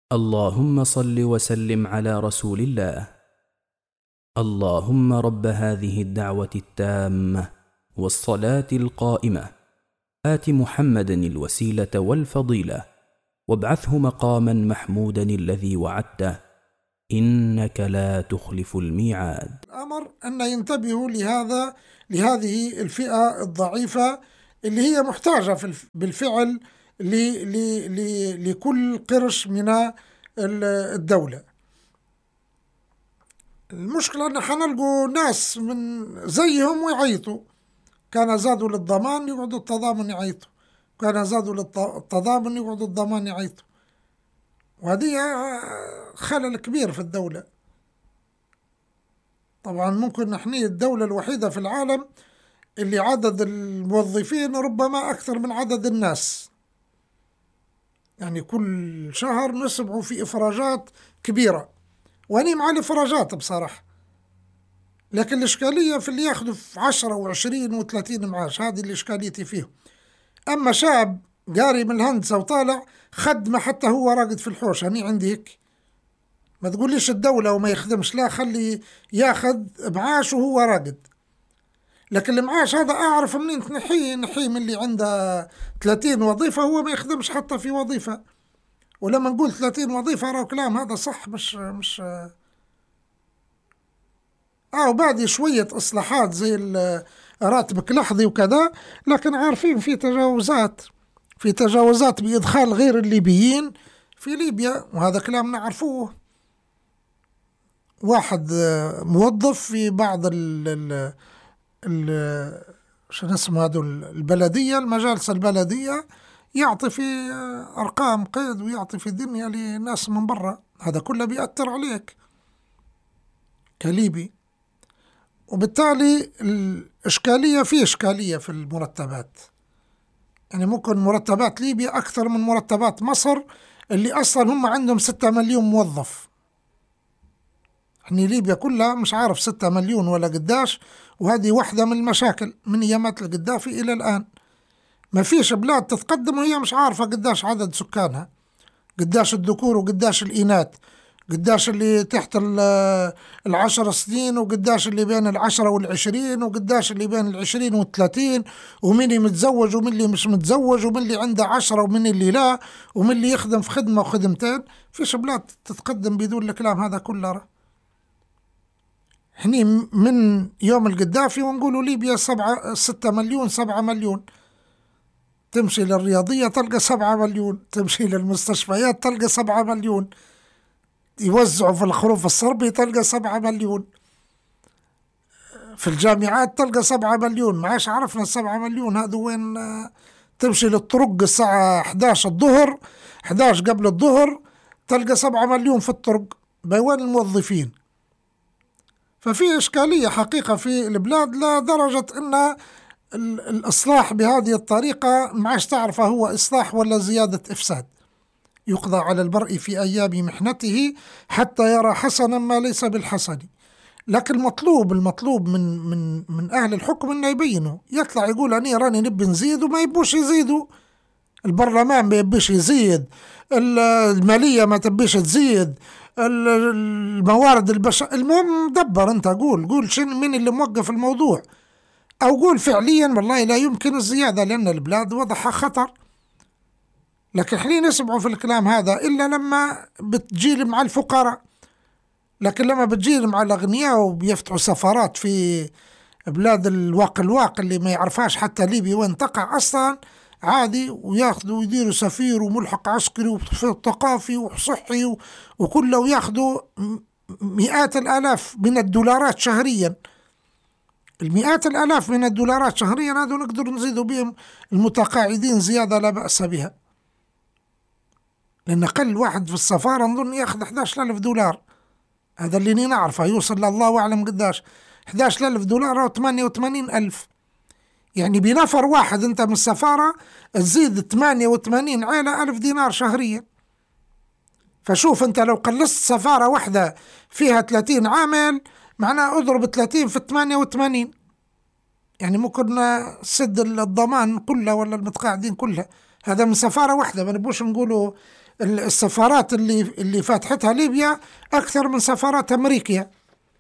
اللهم صل وسلم على رسول الله. اللهم رب هذه الدعوة التامة والصلاة القائمة آت محمدا الوسيلة والفضيلة وابعثه مقاما محمودا الذي وعدته إنك لا تخلف الميعاد. الأمر أن ينتبهوا لهذه الفئة الضعيفة اللي هي محتاجة بالفعل لكل قرش من الدولة. المشكلة أن حنلقوا ناس من زيهم ويعيطوا، كان زادوا للضمان يقعدوا التضامن يعيطوا، كان زادوا للتضامن يقعدوا الضمان يعيطوا، وهذه خلل كبير في الدولة. طبعا ممكن نحن الدولة الوحيدة في العالم اللي عدد الموظفين ربما أكثر من عدد الناس، يعني كل شهر نسمعوا في إفراجات كبيرة، وأني مع الإفراجات بصراحة، لكن الإشكالية في اللي ياخذوا في 10 و20 و30 معاش، هذه الإشكالية فيهم. أما شاب قاري من الهندسة وطالع خدمة حتى هو راقد في الحوش، هني عندي هيك، ما تقوليش الدولة وما يخدمش، لا، خلي ياخذ معاش وهو راقد. لكن المعاش هذا أعرف منين نحيه من اللي عنده 30 وظيفة هو ما يخدمش حتى في وظيفة. ولما نقول 30 وظيفة راه كلام هذا صح، مش وبعد شوية إصلاحات زي راتبك لحظي وكذا، لكن عارفين في تجاوزات بإدخال غير الليبيين في ليبيا، وهذا كلام نعرفوه. واحد موظف في بعض شنو اسمه هذا البلدية، المجالس البلدية، يعطي في أرقام قيد ويعطي في الدنيا لناس من برا، هذا كله بيأثر عليك كليبي. وبالتالي الإشكالية في المرتبات، يعني ممكن مرتبات ليبيا أكثر من مرتبات مصر اللي أصلا هم عندهم 6 مليون موظف. يعني ليبيا كلها مش عارف 6 مليون ولا قداش، وهذه واحدة من المشاكل من أيامات القذافي إلى الآن. ما فيش بلاد تتقدم وهي مش عارفة قداش عدد سكانها، قداش الذكور وقداش الإناث، قداش اللي تحت 10 سنين، وقداش اللي بين 10 و20، وقداش اللي بين 20 و30، ومن اللي متزوج ومن اللي مش متزوج، ومن اللي عنده 10 ومن اللي لا، ومن اللي يخدم في خدمة وخدمتين. فيش بلاد تتقدم بدون الكلام هذا كله. هني من يوم القذافي ونقولوا ليبيا 6 مليون 7 مليون، تمشي للرياضية تلقى 7 مليون، تمشي للمستشفيات تلقى 7 مليون، يوزعوا في الخروف الصربي تلقى 7 مليون، في الجامعات تلقى 7 مليون. معاش عرفنا 7 مليون هذا وين. تمشي للطرق الساعة 11 الظهر، 11 قبل الظهر، تلقى 7 مليون في الطرق، بيوان الموظفين. ففي إشكالية حقيقة في البلاد لدرجة أن الإصلاح بهذه الطريقة معاش تعرفه هو إصلاح ولا زيادة إفساد. يقضى على المرء في أيام محنته حتى يرى حسنا ما ليس بالحسن. لكن المطلوب من أهل الحكم أنه يبينوا، يطلع يقول أنا راني نبي نزيد وما يبوش يزيدوا، البرلمان ما يبيش يزيد، المالية ما تبيش تزيد، الموارد البشرية. المهم دبر أنت، قول شنو من اللي موقف الموضوع، أو قول فعليا والله لا يمكن الزيادة لأن البلاد وضعها خطر. لكن حين نسمعوا في الكلام هذا إلا لما بتجيل مع الفقراء، لكن لما بتجيل مع الأغنياء وبيفتحوا سفارات في بلاد الواق اللي ما يعرفهاش حتى ليبيا وين تقع أصلا عادي، وياخذوا ويديروا سفير وملحق عسكري وثقافي وصحي وكله، وياخذوا مئات الآلاف من الدولارات شهريا. المئات الآلاف من الدولارات شهريا هذا نقدر نزيدوا بهم المتقاعدين زيادة لا بأس بها، لأن أقل واحد في السفارة نظن ياخذ 11,000 دولار، هذا اللي نعرفه، يوصل لله أعلم قداش. 11,000 دولار أو 88,000، يعني بنفر واحد أنت من السفارة تزيد 88 عائلة 1000 دينار شهريا. فشوف أنت لو قلصت سفارة واحدة فيها 30 عامل، معناه أضرب 30 في 88، يعني ممكن سد الضمان كله ولا المتقاعدين كلها، هذا من سفارة واحدة. ما نبوش نقولوا السفارات اللي فاتحتها ليبيا أكثر من سفارات أمريكا،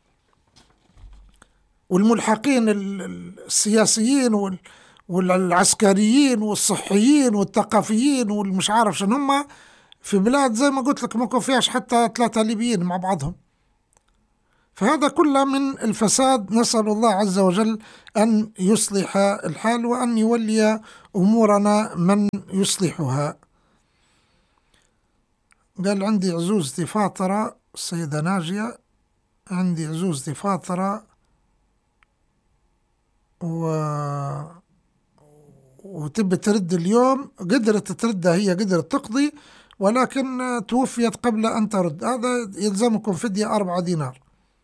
والملحقين السياسيين والعسكريين والصحيين والثقافيين والمش عارف شنو هم في بلاد زي ما قلت لك ما يكون فيهاش حتى 3 ليبيين مع بعضهم. فهذا كله من الفساد. نسأل الله عز وجل أن يصلح الحال وأن يولي أمورنا من يصلحها. قال عندي عزوزتي فاطرة، السيدة ناجية، عندي عزوزتي فاطرة وتبي ترد اليوم، قدرت تردها، هي قدرت تقضي ولكن توفيت قبل أن ترد. هذا يلزمكم فدية 4 دينار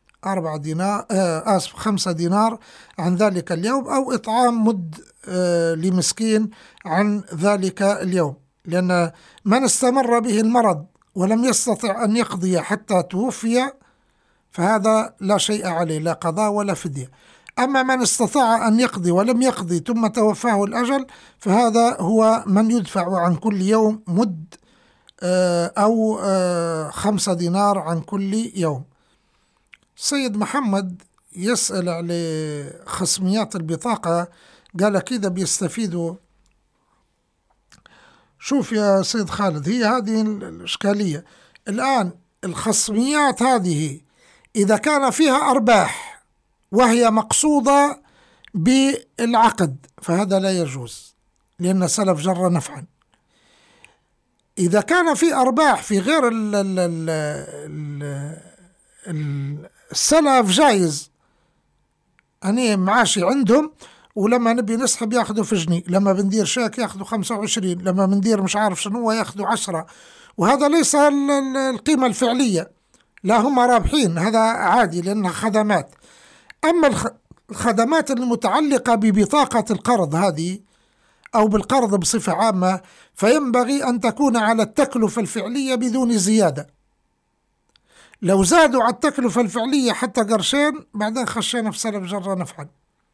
5 دينار عن ذلك اليوم، أو إطعام مد لمسكين عن ذلك اليوم، لأن من استمر به المرض ولم يستطع أن يقضي حتى توفي فهذا لا شيء عليه، لا قضاء ولا فدية. أما من استطاع أن يقضي ولم يقضي ثم توفاه الأجل فهذا هو من يدفع عن كل يوم مد أو 5 دينار عن كل يوم. سيد محمد يسأل على خصميات البطاقة، قال كذا بيستفيدوا. شوف يا سيد خالد، هي هذه الإشكالية الآن. الخصميات هذه إذا كان فيها أرباح وهي مقصودة بالعقد فهذا لا يجوز، لأن سلف جر نفعا. إذا كان في أرباح في غير السلف جايز، أنا معاشي عندهم ولما نبي نسحب ياخذوا في جنيه، لما بندير شاك ياخذوا 25، لما بندير مش عارف شنو ياخذوا 10، وهذا ليس القيمة الفعلية، لا هم رابحين، هذا عادي لأنها خدمات. أما الخدمات المتعلقة ببطاقة القرض هذه أو بالقرض بصفة عامة فينبغي أن تكون على التكلفة الفعلية بدون زيادة. لو زادوا على التكلفة الفعلية حتى قرشين بعدين خشينا في سلف جر نفعا.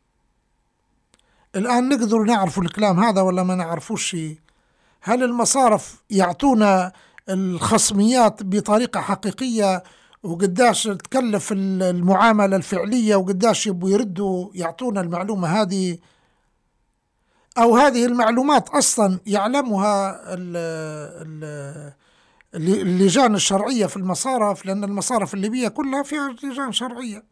الآن نقدر نعرف الكلام هذا ولا ما نعرفوش شيء؟ هل المصارف يعطونا الخصميات بطريقة حقيقية وقداش تكلف المعاملة الفعلية وقداش يبوا يردوا يعطونا المعلومة هذه، أو هذه المعلومات أصلا يعلمها اللجان الشرعية في المصارف، لأن المصارف الليبية كلها فيها لجان شرعية.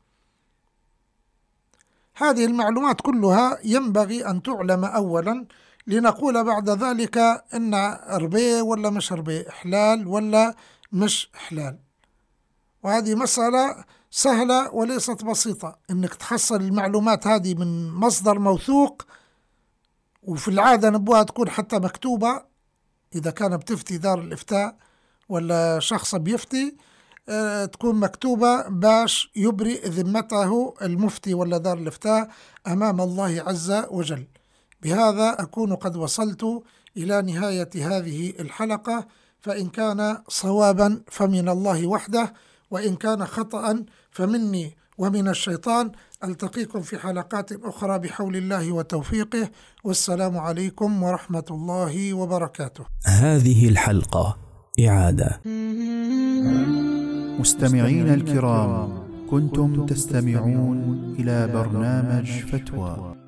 هذه المعلومات كلها ينبغي أن تعلم أولا لنقول بعد ذلك إن ربي ولا مش ربي، إحلال ولا مش إحلال. وهذه مسألة سهلة وليست بسيطة، إنك تحصل المعلومات هذه من مصدر موثوق، وفي العادة نبوها تكون حتى مكتوبة إذا كان بتفتي دار الإفتاء ولا شخص بيفتي، تكون مكتوبة باش يبرئ ذمته المفتي ولا دار الإفتاء أمام الله عز وجل. بهذا أكون قد وصلت إلى نهاية هذه الحلقة، فإن كان صوابا فمن الله وحده، وإن كان خطأ فمني ومن الشيطان. ألتقيكم في حلقات أخرى بحول الله وتوفيقه، والسلام عليكم ورحمة الله وبركاته. هذه الحلقة إعادة. مستمعين الكرام، كنتم تستمعون إلى برنامج فتوى